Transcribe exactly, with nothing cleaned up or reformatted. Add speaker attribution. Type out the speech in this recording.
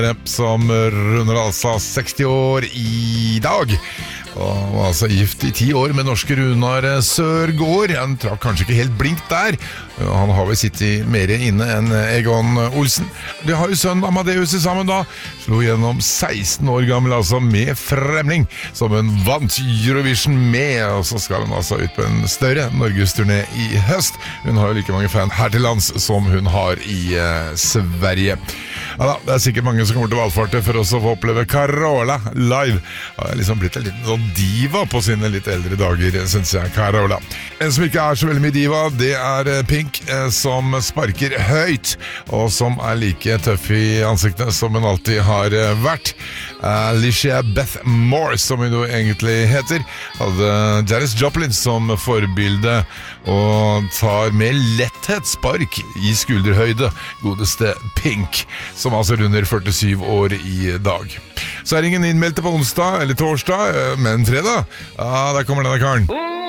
Speaker 1: Som runder altså seksti år i dag. Og var altså gift i ti år med norske Runar Sørgaard. Han trakk kanskje ikke helt blinkt der. Han har vel sittet mer inne enn Egon Olsen. De har jo sønnen Amadeus sammen da. Slo gjennom seksten år gammel altså med Fremling, som hun vant Eurovision med. Og så skal hun altså ut på en større Norgesturné i høst. Hun har jo like mange fan her til lands som hun har i eh, Sverige. Ja da, det er sikkert mange som kommer til valgfarte for oss å få oppleve Carola live. Hun har liksom blitt en liten sånn diva på sine litt eldre dager, synes jeg, Carola. En som ikke er så veldig mye diva, det er Pink, som sparker høyt, og som er like tøff i ansiktet som hun alltid har vært. Alicia Beth Moore, som hun jo egentlig heter, hadde Janis Joplin som forbilde, og tar med letthet spark i skulderhøyde, godeste Pink, som altså runder førtisyv år i dag. Så er ingen innmeldte på onsdag eller torsdag, men fredag, ja, der kommer denne karen.